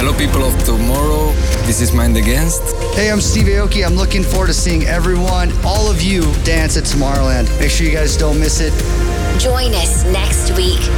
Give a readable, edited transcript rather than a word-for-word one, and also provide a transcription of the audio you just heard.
Hello, people of tomorrow. This is Mind Against. Hey, I'm Steve Aoki. I'm looking forward to seeing everyone, all of you, dance at Tomorrowland. Make sure you guys don't miss it. Join us next week